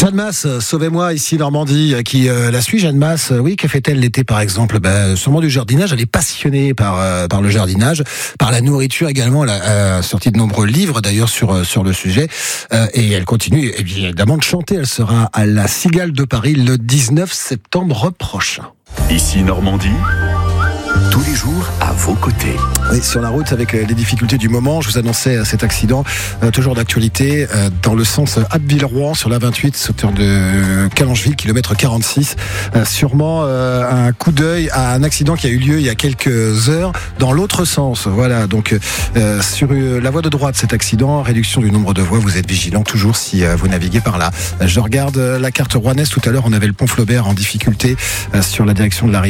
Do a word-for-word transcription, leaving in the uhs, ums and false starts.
Jeanne Masse, sauvez-moi ici Normandie, qui euh, la suit. Jeanne Masse, euh, oui, que fait-elle l'été par exemple? Ben, sûrement du jardinage. Elle est passionnée par euh, par le jardinage, par la nourriture également. Elle a, a sorti de nombreux livres d'ailleurs sur euh, sur le sujet, euh, et elle continue évidemment de chanter. Elle sera à la Cigale de Paris le dix-neuf septembre prochain. Ici Normandie, tous les jours à vos côtés. Oui, sur la route avec les difficultés du moment, je vous annonçais cet accident, euh, toujours d'actualité, euh, dans le sens Abbeville-Rouen sur la vingt-huit, sauteur de Calangeville, kilomètre quarante-six. Euh, sûrement euh, un coup d'œil à un accident qui a eu lieu il y a quelques heures dans l'autre sens. Voilà, donc euh, sur la voie de droite, cet accident, réduction du nombre de voies, vous êtes vigilant toujours si euh, vous naviguez par là. Je regarde la carte rouennaise, tout à l'heure on avait le pont Flaubert en difficulté euh, sur la direction de la rive.